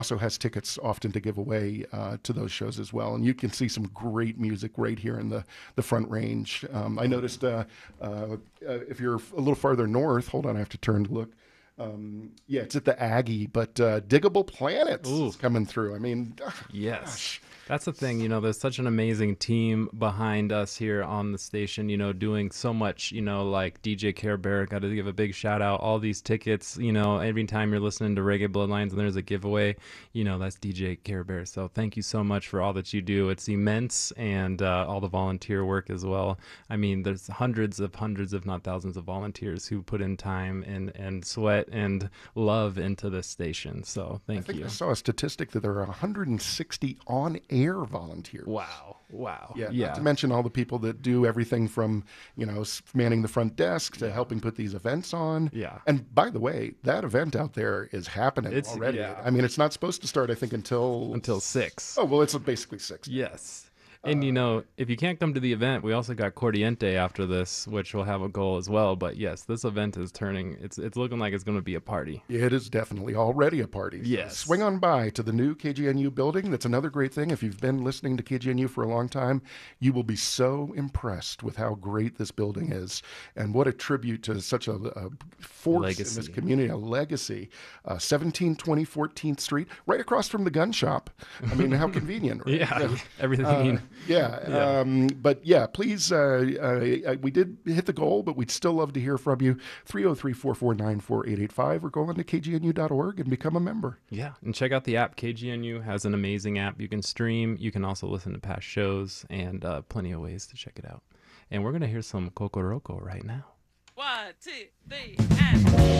also has tickets often to give away to those shows as well. And you can see some great music right here in the Front Range. I noticed if you're a little farther north, hold on, I have to turn to look. Yeah, it's at the Aggie, but Diggable Planets Ooh, is coming through. I mean, yes. gosh. That's the thing, there's such an amazing team behind us here on the station, doing so much, like DJ Care Bear, got to give a big shout out. All these tickets, every time you're listening to Reggae Bloodlines and there's a giveaway, that's DJ Care Bear. So thank you so much for all that you do. It's immense, and all the volunteer work as well. I mean, there's hundreds, if not thousands of volunteers who put in time and sweat and love into this station. So I thank think I you. saw a statistic that there are 160 on-air volunteers. Wow. Wow. Yeah, not to Yeah. mention all the people that do everything from, manning the front desk to helping put these events on. Yeah. And by the way, that event out there is happening It's already. yeah. I mean, it's not supposed to start, I think, until Until 6. Oh, well, it's basically 6. Yes. And if you can't come to the event, we also got Cordiente after this, which will have a goal as well. But yes, this event is turning. It's looking like it's going to be a party. It is definitely already a party. So Yes. swing on by to the new KGNU building. That's another great thing. If you've been listening to KGNU for a long time, you will be so impressed with how great this building is and what a tribute to such a force in this Legacy. community, a legacy. 1720 14th Street, right across from the gun shop. I mean, how convenient, right? Yeah. Everything you need. Yeah. But yeah, please, we did hit the goal, but we'd still love to hear from you. 303-449-4885 or go on to kgnu.org and become a member. Yeah. And check out the app. KGNU has an amazing app. You can stream. You can also listen to past shows, and plenty of ways to check it out. And we're going to hear some Kokoroko right now. 1, 2, 3, and